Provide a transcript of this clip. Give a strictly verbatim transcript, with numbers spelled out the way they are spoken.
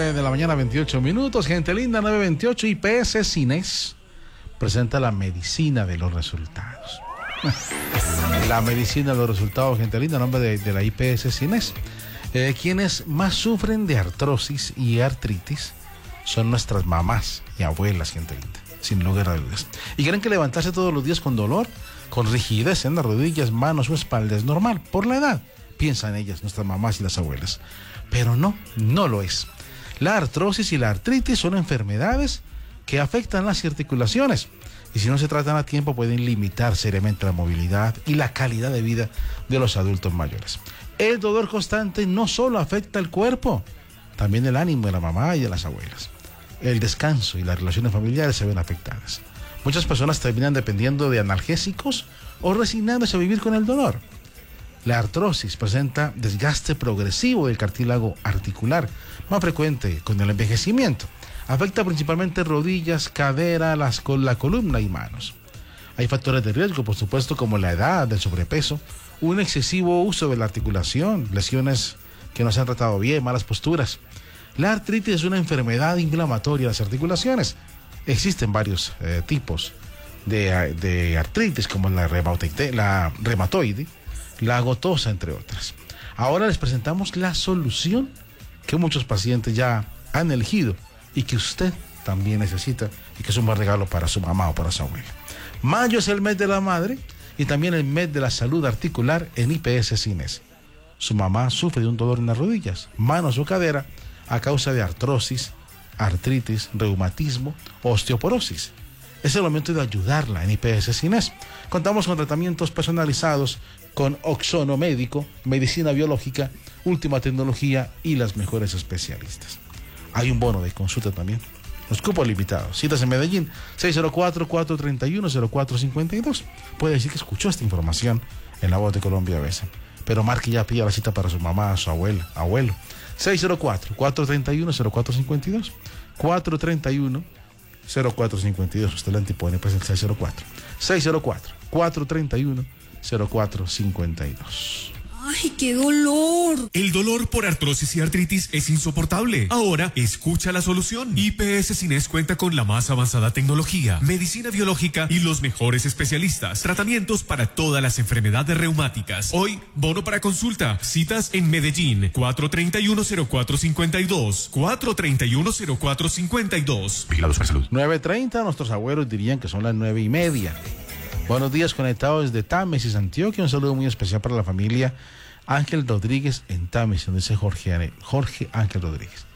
nueve de la mañana, veintiocho minutos. Gente linda, nueve veintiocho. I P S Cines presenta la medicina de los resultados. La medicina de los resultados, gente linda, en nombre de, de la I P S Cines. Eh, quienes más sufren de artrosis y artritis son nuestras mamás y abuelas, gente linda, sin lugar a dudas. Y creen que levantarse todos los días con dolor, con rigidez en las rodillas, manos o espalda es normal por la edad. Piensan ellas, nuestras mamás y las abuelas. Pero no, no lo es. La artrosis y la artritis son enfermedades que afectan las articulaciones y si no se tratan a tiempo pueden limitar seriamente la movilidad y la calidad de vida de los adultos mayores. El dolor constante no solo afecta el cuerpo, también el ánimo de la mamá y de las abuelas. El descanso y las relaciones familiares se ven afectadas. Muchas personas terminan dependiendo de analgésicos o resignándose a vivir con el dolor. La artrosis presenta desgaste progresivo del cartílago articular, más frecuente con el envejecimiento. Afecta principalmente rodillas, cadera, las, la columna y manos. Hay factores de riesgo, por supuesto, como la edad, el sobrepeso, un excesivo uso de la articulación, lesiones que no se han tratado bien, malas posturas. La artritis es una enfermedad inflamatoria de las articulaciones. Existen varios eh, tipos de, de artritis, como la reumatoide, la reumatoide, la gotosa, entre otras. Ahora les presentamos la solución que muchos pacientes ya han elegido y que usted también necesita y que es un buen regalo para su mamá o para su abuela. Mayo es el mes de la madre y también el mes de la salud articular en I P S Cines. Su mamá sufre de un dolor en las rodillas, manos o cadera a causa de artrosis, artritis, reumatismo o osteoporosis. Es el momento de ayudarla en I P S Cines. Contamos con tratamientos personalizados con Oxono Médico, medicina biológica, última tecnología y las mejores especialistas. Hay un bono de consulta también. Los cupos limitados. Citas en Medellín, seis cero cuatro, cuatro tres uno, cero cuatro cinco dos. Puede decir que escuchó esta información en La Voz de Colombia a veces. Pero marque ya, pilla la cita para su mamá, su abuela, abuelo. seis cero cuatro, cuatro tres uno, cero cuatro cinco dos. cuatro tres uno, cero cuatro cinco dos. Usted le antipone pues el seis cero cuatro. seis cero cuatro, cuatro tres uno, cero cuatro cinco dos. ¡Ay, qué dolor! El dolor por artrosis y artritis es insoportable. Ahora, escucha la solución. I P S Cines cuenta con la más avanzada tecnología, medicina biológica y los mejores especialistas. Tratamientos para todas las enfermedades reumáticas. Hoy, bono para consulta. Citas en Medellín, cuatro tres uno, cero cuatro cinco dos. cuatro tres uno, cero cuatro cinco dos. Vigilados para salud. nueve treinta, nuestros abuelos dirían que son las nueve y media. Buenos días, conectados desde Támesis, Antioquia. Un saludo muy especial para la familia Ángel Rodríguez en Támesis, donde dice Jorge, Jorge Ángel Rodríguez.